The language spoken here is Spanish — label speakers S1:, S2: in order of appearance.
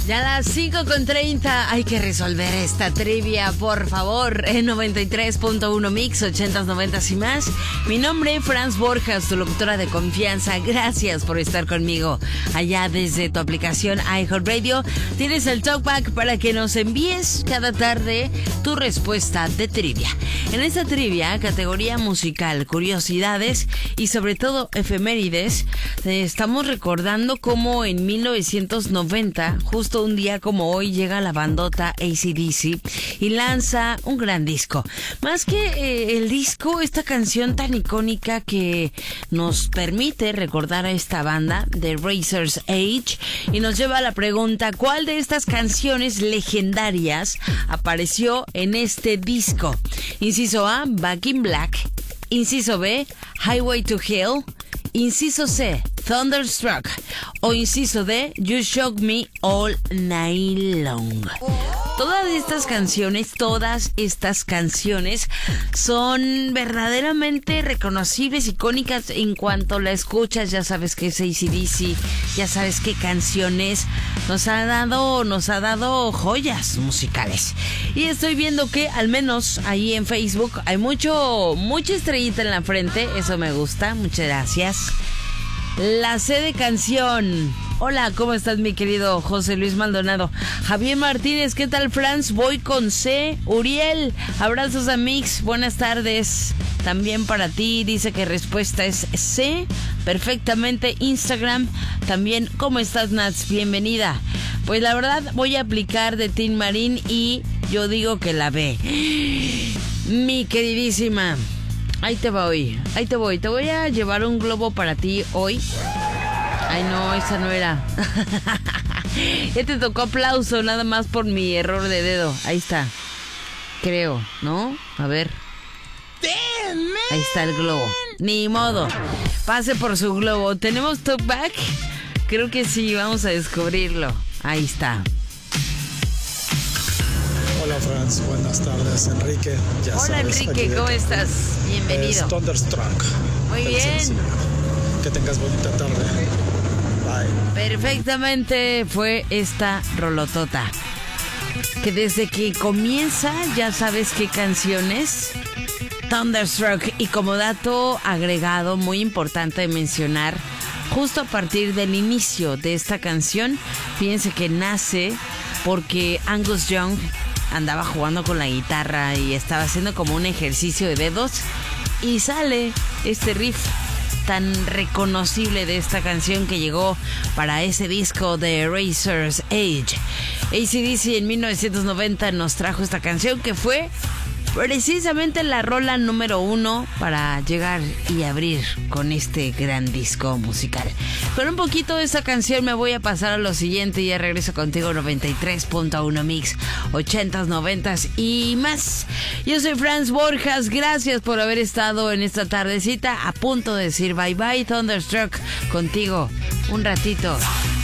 S1: Ya a las 5:30 hay que resolver esta trivia, por favor, en 93.1 Mix, 80s, 90s y más. Mi nombre es Franz Borjas, tu locutora de confianza. Gracias por estar conmigo allá desde tu aplicación iHeartRadio. Tienes el talkback para que nos envíes cada tarde tu respuesta de trivia. En esta trivia, categoría musical, curiosidades y sobre todo efemérides, estamos recordando cómo en 1990, justo un día como hoy, llega la bandota AC/DC y lanza un gran disco. Más que el disco, esta canción tan icónica que nos permite recordar a esta banda, The Razor's Edge, y nos lleva a la pregunta: ¿cuál de estas canciones legendarias apareció en este disco? Inciso A, Back in Black. Inciso B, Highway to Hell. Inciso C, Thunderstruck. O inciso D, You Shock Me All Night Long. Todas estas canciones son verdaderamente reconocibles, icónicas. En cuanto la escuchas, ya sabes que es AC/DC, ya sabes qué canciones nos ha dado joyas musicales. Y estoy viendo que al menos ahí en Facebook hay mucha estrellita en la frente. Eso me gusta, muchas gracias. La C de canción. Hola, ¿cómo estás, mi querido José Luis Maldonado? Javier Martínez, ¿qué tal, Franz? Voy con C. Uriel, abrazos a Mix, buenas tardes. También para ti, dice que respuesta es C. Perfectamente. Instagram, también, ¿cómo estás, Nats? Bienvenida. Pues la verdad, voy a aplicar de Tin Marín y yo digo que la B. Mi queridísima, ahí te voy. Te voy a llevar un globo para ti hoy. Ay, no, esa no era. Ya te tocó aplauso nada más por mi error de dedo. Ahí está. Creo, ¿no? A ver. Ahí está el globo. Ni modo. Pase por su globo. ¿Tenemos talkback? Creo que sí, vamos a descubrirlo. Ahí está.
S2: Hola, Franz, buenas tardes, Enrique.
S1: Hola, Enrique, ¿cómo estás? Bienvenido.
S2: Thunderstruck.
S1: Muy bien.
S2: Sencillo. Que tengas bonita tarde. Bye.
S1: Perfectamente fue esta rolotota. Que desde que comienza ya sabes qué canciones. Thunderstruck. Y como dato agregado muy importante de mencionar, justo a partir del inicio de esta canción, fíjense que nace porque Angus Young andaba jugando con la guitarra y estaba haciendo como un ejercicio de dedos y sale este riff tan reconocible de esta canción que llegó para ese disco de Razor's Edge. AC/DC en 1990 nos trajo esta canción que fue precisamente la rola número 1 para llegar y abrir con este gran disco musical. Con un poquito de esta canción me voy a pasar a lo siguiente y ya regreso contigo. 93.1 Mix, 80s, 90s y más. Yo soy Franz Borjas, gracias por haber estado en esta tardecita, a punto de decir bye bye. Thunderstruck contigo un ratito.